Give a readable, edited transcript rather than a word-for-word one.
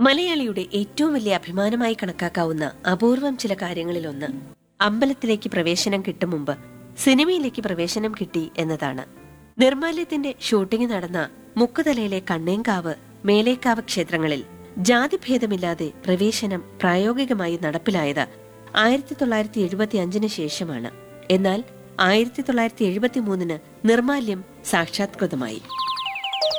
മലയാളിയുടെ ഏറ്റവും വലിയ അഭിമാനമായി കണക്കാക്കാവുന്ന അപൂർവം ചില കാര്യങ്ങളിലൊന്ന് അമ്പലത്തിലേക്ക് പ്രവേശനം കിട്ടും മുമ്പ് സിനിമയിലേക്ക് പ്രവേശനം കിട്ടി എന്നതാണ്. നിർമ്മാല്യത്തിന്റെ ഷൂട്ടിംഗ് നടന്ന മുക്കുതലയിലെ കണ്ണേങ്കാവ്, മേലേക്കാവ് ക്ഷേത്രങ്ങളിൽ ജാതിഭേദമില്ലാതെ പ്രവേശനം പ്രായോഗികമായി നടപ്പിലായത് 1975 ശേഷമാണ്. എന്നാൽ 1973 നിർമ്മാല്യം സാക്ഷാത്കൃതമായി.